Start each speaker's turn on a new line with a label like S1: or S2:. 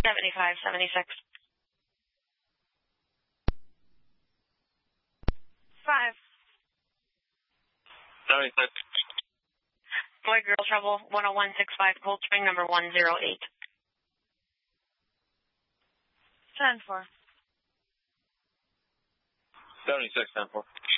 S1: 7576.
S2: 5.
S3: 76.
S1: Boy Girl Trouble 10165 Cold Spring number 108.
S2: 10-4.
S3: 76, 10-4.